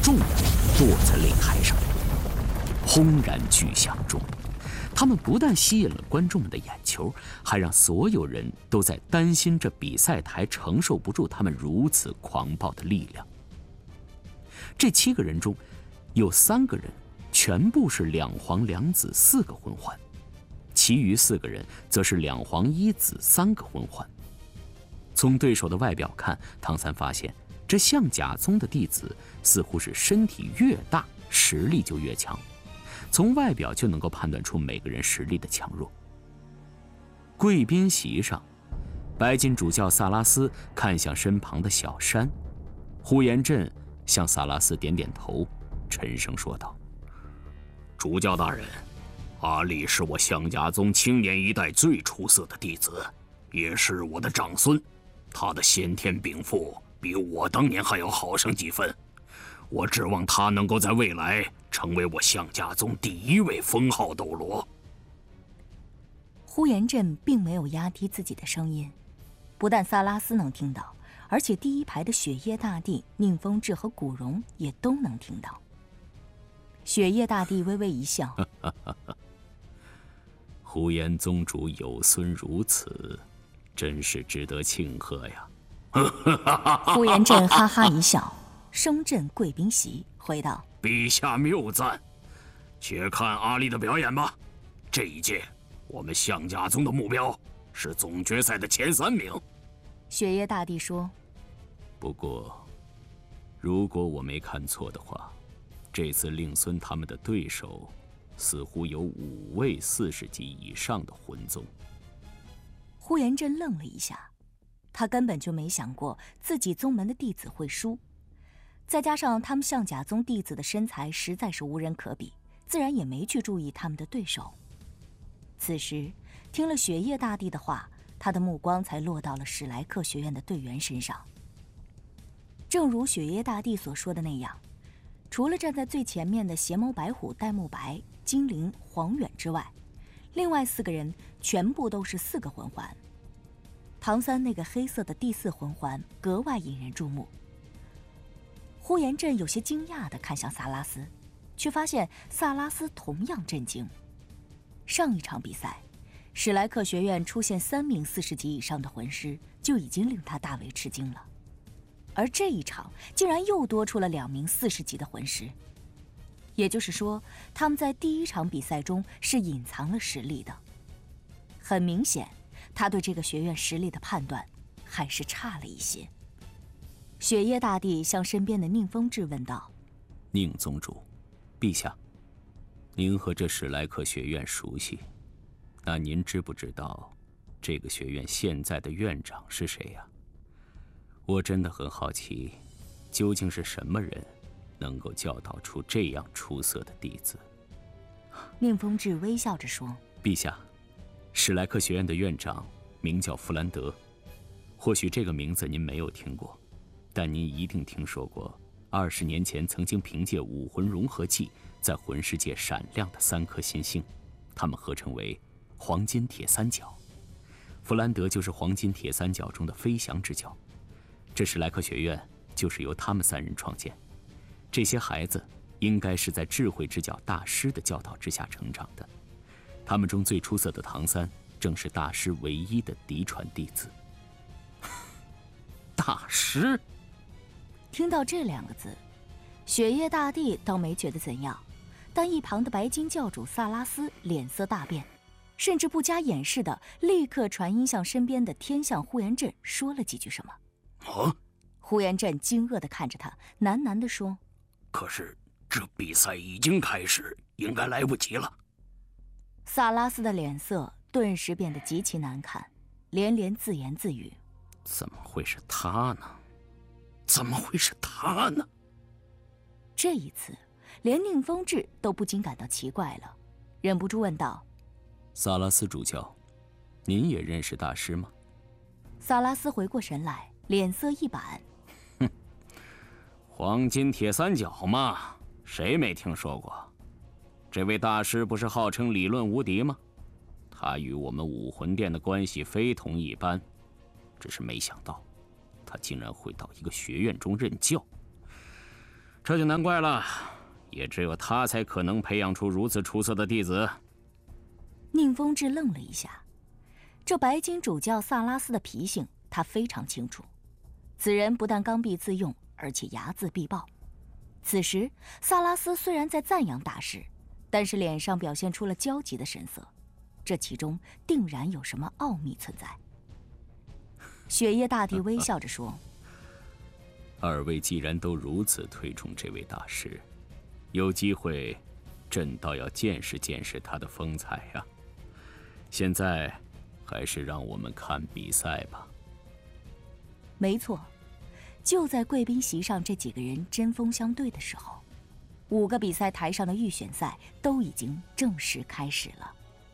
重地坐在擂台上。轰然巨响中，他们不但吸引了观众们的眼球，还让所有人都在担心这比赛台承受不住他们如此狂暴的力量。这7个人中，有3个人全部是2皇2子4个魂环，其余4个人则是2皇1子3个魂环。从对手的外表看，唐三发现这象甲宗的弟子似乎是身体越大，实力就越强。从外表就能够判断出每个人实力的强弱。贵宾席上，白金主教萨拉斯看向身旁的小山，呼延震向萨拉斯点点头，沉声说道：“ 主教大人，阿力是我象甲宗青年一代最出色的弟子，也是我的长孙。他的先天禀赋比我当年还要好上几分。我指望他能够在未来成为我象甲宗第1位封号斗罗。” 呼延震并没有压低自己的声音，不但萨拉斯能听到，而且第1排的雪夜大帝、宁风致和古荣也都能听到。雪夜大帝微微一笑：“ 呼延宗主有孙如此，真是值得庆贺呀！” 呼延震哈哈一笑，声震贵宾席，回道：“ 陛下谬赞，且看阿力的表演吧。这一届，我们象甲宗的目标是总决赛的前3名。” 雪夜大帝说：“ 不过，如果我没看错的话，这次令孙他们的对手似乎有5位40级以上的魂宗。” 呼延震愣了一下，他根本就没想过自己宗门的弟子会输。再加上他们象甲宗弟子的身材实在是无人可比，自然也没去注意他们的对手。此时听了雪夜大帝的话，他的目光才落到了史莱克学院的队员身上。正如雪夜大帝所说的那样，除了站在最前面的邪眸白虎戴沐白、精灵黄远之外，另外4个人全部都是4个魂环。唐三那个黑色的第4魂环格外引人注目。呼延震有些惊讶地看向萨拉斯，却发现萨拉斯同样震惊。上一场比赛，史莱克学院出现3名40级以上的魂师，就已经令他大为吃惊了，而这一场竟然又多出了2名40级的魂师，也就是说，他们在第1场比赛中是隐藏了实力的。很明显，他对这个学院实力的判断还是差了一些。雪夜大帝向身边的宁风致问道：“ 宁宗主，陛下，您和这史莱克学院熟悉，那您知不知道这个学院现在的院长是谁呀？我真的很好奇，究竟是什么人能够教导出这样出色的弟子？” 宁风致微笑着说：“ 陛下，史莱克学院的院长名叫弗兰德，或许这个名字您没有听过，但您一定听说过20年前曾经凭借武魂融合技在魂师界闪亮的3颗新星，他们合称为黄金铁三角。弗兰德就是黄金铁三角中的飞翔之角，这史莱克学院就是由他们3人创建。这些孩子应该是在智慧之角大师的教导之下成长的，他们中最出色的唐三正是大师唯一的嫡传弟子。 大师？ 听到这2个字，雪夜大帝倒没觉得怎样，但一旁的白金教主萨拉斯脸色大变，甚至不加掩饰的立刻传音向身边的天象呼延震说了几句什么。 啊！ 呼延震惊愕地看着他，喃喃地说：“ 可是这比赛已经开始，应该来不及了。” 萨拉斯的脸色顿时变得极其难看，连连自言自语：“ 怎么会是他呢？ 怎么会是他呢？” 这一次，连宁风致都不禁感到奇怪了，忍不住问道：“ 萨拉斯主教，您也认识大师吗？” 萨拉斯回过神来，脸色一板：“ 黄金铁三角嘛，谁没听说过？这位大师不是号称理论无敌吗？他与我们武魂殿的关系非同一般，只是没想到，他竟然会到一个学院中任教。 这就难怪了，也只有他才可能培养出如此出色的弟子。 宁风致愣了一下，这白金主教萨拉斯的脾性他非常清楚。此人不但刚愎自用，而且睚眦必报。此时，萨拉斯虽然在赞扬大师，但是脸上表现出了焦急的神色，这其中定然有什么奥秘存在。雪夜大帝微笑着说：“ 二位既然都如此推崇这位大师，有机会，朕倒要见识见识他的风采呀。现在，还是让我们看比赛吧。” 没错，就在贵宾席上这几个人针锋相对的时候，5个比赛台上的预选赛都已经正式开始了。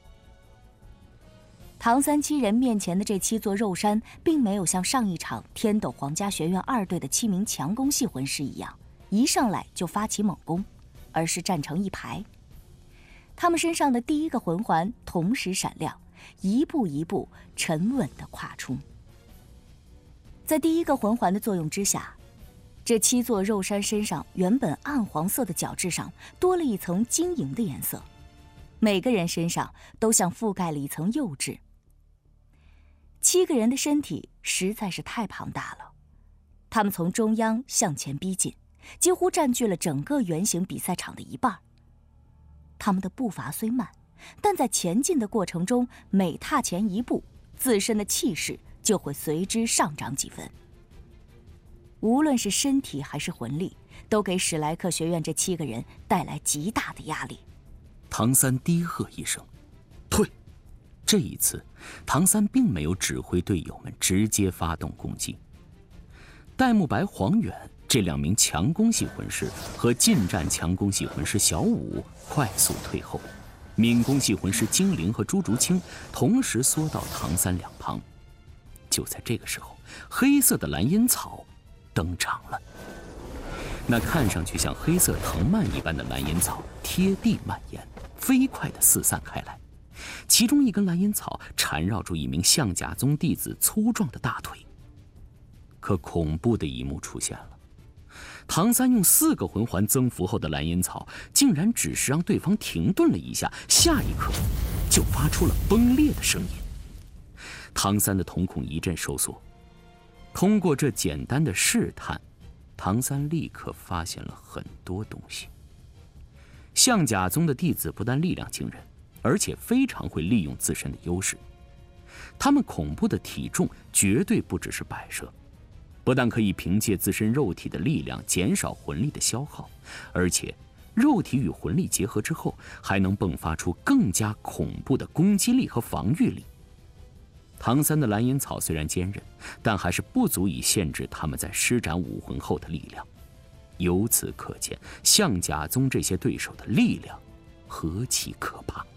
唐三七人面前的这7座肉山，并没有像上一场天斗皇家学院2队的7名强攻系魂师一样，一上来就发起猛攻，而是站成一排。他们身上的第一个魂环同时闪亮，一步一步沉稳地跨出。在第一个魂环的作用之下，这7座肉山身上原本暗黄色的角质上多了一层晶莹的颜色，每个人身上都像覆盖了一层釉质。7个人的身体实在是太庞大了，他们从中央向前逼近，几乎占据了整个圆形比赛场的一半。他们的步伐虽慢，但在前进的过程中，每踏前一步，自身的气势就会随之上涨几分。无论是身体还是魂力，都给史莱克学院这7个人带来极大的压力。 唐三低喝一声：“退！”这一次，唐三并没有指挥队友们直接发动攻击。戴沐白、黄远这2名强攻系魂师和近战强攻系魂师小舞快速退后，敏攻系魂师精灵和朱竹清同时缩到唐三两旁。就在这个时候，黑色的蓝银草登场了。那看上去像黑色藤蔓一般的蓝银草贴地蔓延，飞快地四散开来。其中一根蓝银草缠绕住一名象甲宗弟子粗壮的大腿。可恐怖的一幕出现了，唐三用4个魂环增幅后的蓝银草，竟然只是让对方停顿了一下，下一刻就发出了崩裂的声音。唐三的瞳孔一阵收缩，通过这简单的试探，唐三立刻发现了很多东西。象甲宗的弟子不但力量惊人，而且非常会利用自身的优势。他们恐怖的体重绝对不只是摆设，不但可以凭借自身肉体的力量减少魂力的消耗，而且肉体与魂力结合之后，还能迸发出更加恐怖的攻击力和防御力。唐三的蓝银草虽然坚韧，但还是不足以限制他们在施展武魂后的力量。由此可见，象甲宗这些对手的力量何其可怕。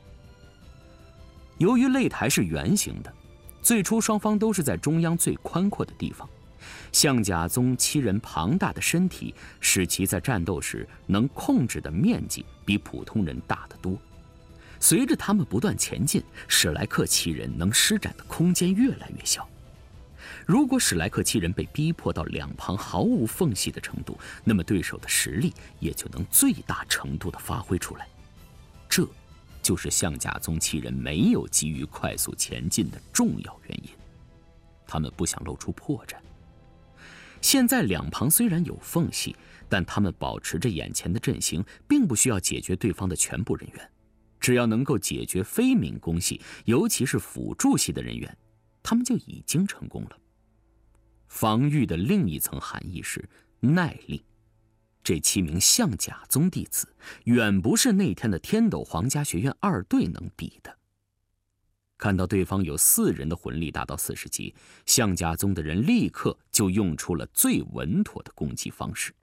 由于擂台是圆形的，最初双方都是在中央最宽阔的地方。象甲宗7人庞大的身体，使其在战斗时能控制的面积比普通人大得多。随着他们不断前进，史莱克7人能施展的空间越来越小。如果史莱克7人被逼迫到两旁毫无缝隙的程度，那么对手的实力也就能最大程度地发挥出来。这就是象甲宗7人没有急于快速前进的重要原因。他们不想露出破绽。现在两旁虽然有缝隙，但他们保持着眼前的阵型，并不需要解决对方的全部人员。只要能够解决非敏攻系，尤其是辅助系的人员，他们就已经成功了。防御的另一层含义是耐力。这7名象甲宗弟子远不是那天的天斗皇家学院2队能比的。看到对方有4人的魂力达到40级，象甲宗的人立刻就用出了最稳妥的攻击方式。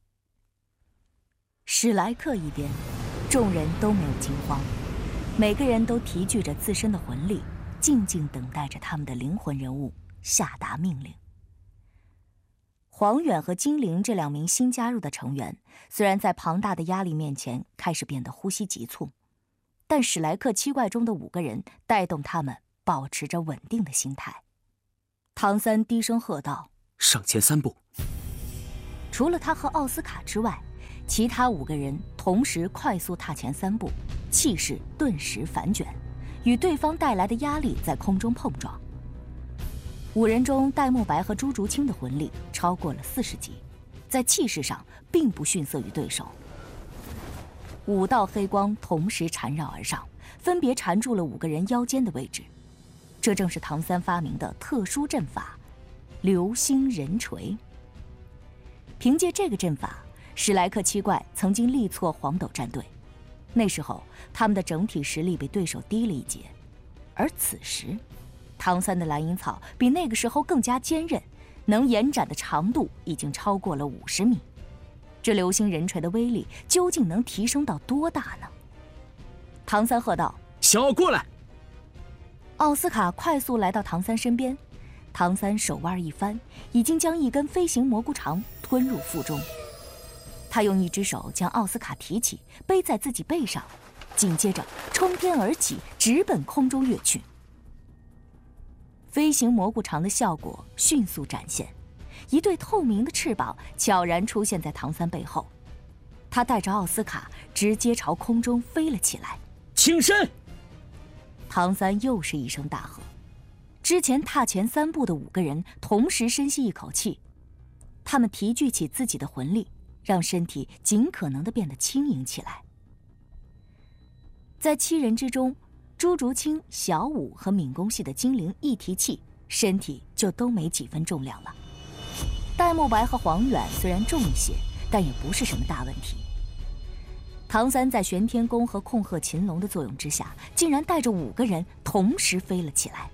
史莱克一边，众人都没有惊慌，每个人都提聚着自身的魂力，静静等待着他们的灵魂人物下达命令。黄远和精灵这2名新加入的成员，虽然在庞大的压力面前开始变得呼吸急促，但史莱克7怪中的5个人带动他们保持着稳定的心态。唐三低声喝道：“ 上前3步。” 除了他和奥斯卡之外，其他5个人同时快速踏前3步，气势顿时反卷，与对方带来的压力在空中碰撞。5人中，戴沐白和朱竹清的魂力超过了40级，在气势上并不逊色于对手。5道黑光同时缠绕而上，分别缠住了5个人腰间的位置。这正是唐三发明的特殊阵法——流星人锤。凭借这个阵法，史莱克七怪曾经力挫黄斗战队，那时候他们的整体实力比对手低了一截。而此时，唐三的蓝银草比那个时候更加坚韧，能延展的长度已经超过了50米。这流星人锤的威力究竟能提升到多大呢？唐三喝道：“ 小奥过来！” 奥斯卡快速来到唐三身边，唐三手腕一翻，已经将一根飞行蘑菇肠吞入腹中。他用一只手将奥斯卡提起，背在自己背上，紧接着冲天而起，直奔空中跃去。飞行蘑菇肠的效果迅速展现，一对透明的翅膀悄然出现在唐三背后，他带着奥斯卡直接朝空中飞了起来。 轻身！ 唐三又是一声大喝，之前踏前3步的5个人同时深吸一口气，他们提聚起自己的魂力，让身体尽可能地变得轻盈起来。在7人之中，朱竹清、小舞和敏公系的精灵一提气，身体就都没几分重量了。戴沐白和黄远虽然重一些，但也不是什么大问题。唐三在玄天弓和控鹤擒龙的作用之下，竟然带着5个人同时飞了起来。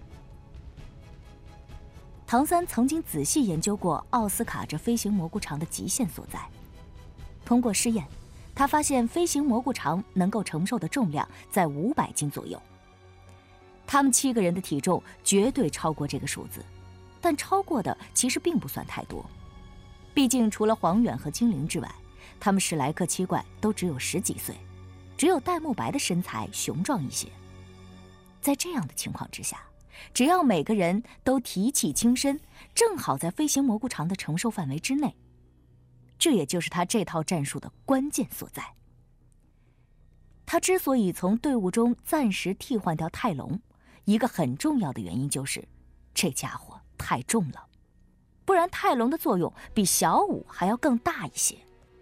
唐三曾经仔细研究过奥斯卡这飞行蘑菇肠的极限所在。通过试验，他发现飞行蘑菇肠能够承受的重量在500斤左右。他们7个人的体重绝对超过这个数字，但超过的其实并不算太多。毕竟除了黄远和精灵之外，他们史莱克七怪都只有10几岁，只有戴沐白的身材雄壮一些。在这样的情况之下，只要每个人都提气轻身，正好在飞行蘑菇肠的承受范围之内。这也就是他这套战术的关键所在。他之所以从队伍中暂时替换掉泰隆，一个很重要的原因就是这家伙太重了，不然泰隆的作用比小舞还要更大一些。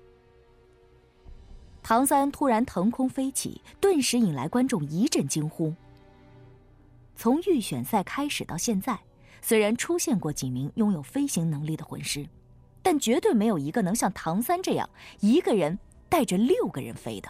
唐三突然腾空飞起，顿时引来观众一阵惊呼。从预选赛开始到现在，虽然出现过几名拥有飞行能力的魂师，但绝对没有一个能像唐三这样一个人带着6个人飞的。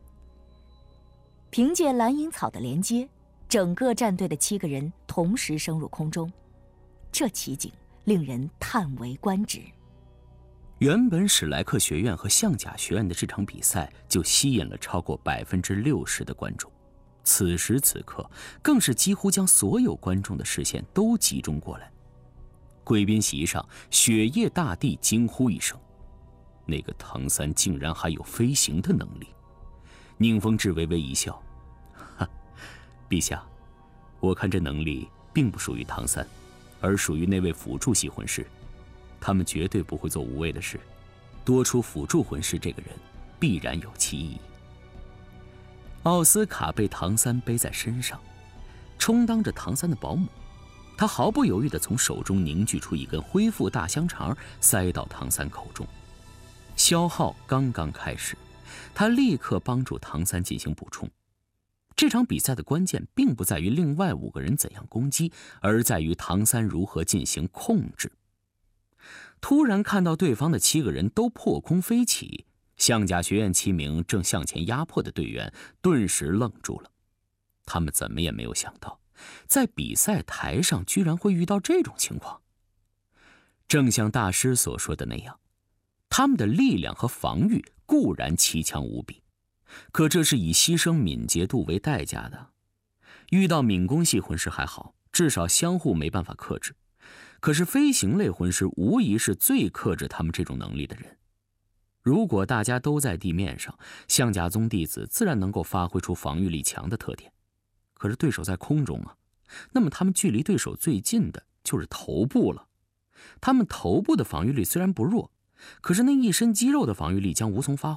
凭借蓝银草的连接，整个战队的7个人同时升入空中，这奇景令人叹为观止。 原本史莱克学院和象甲学院的这场比赛就吸引了超过60%的观众，此时此刻更是几乎将所有观众的视线都集中过来。贵宾席上，雪夜大帝惊呼一声：“那个唐三竟然还有飞行的能力！”宁风致微微一笑：“哈，陛下，我看这能力并不属于唐三，而属于那位辅助系魂师。他们绝对不会做无谓的事，多出辅助魂师这个人，必然有其意义。”奥斯卡被唐三背在身上，充当着唐三的保姆。他毫不犹豫地从手中凝聚出一根恢复大香肠，塞到唐三口中。消耗刚刚开始，他立刻帮助唐三进行补充。这场比赛的关键并不在于另外5个人怎样攻击，而在于唐三如何进行控制。突然看到对方的7个人都破空飞起，象甲学院7名正向前压迫的队员顿时愣住了。他们怎么也没有想到，在比赛台上居然会遇到这种情况。正像大师所说的那样，他们的力量和防御固然奇强无比，可这是以牺牲敏捷度为代价的。遇到敏攻系魂师还好，至少相互没办法克制。可是飞行类魂师无疑是最克制他们这种能力的人。如果大家都在地面上，象甲宗弟子自然能够发挥出防御力强的特点。可是对手在空中啊，那么他们距离对手最近的就是头部了。他们头部的防御力虽然不弱， 可是那一身肌肉的防御力将无从发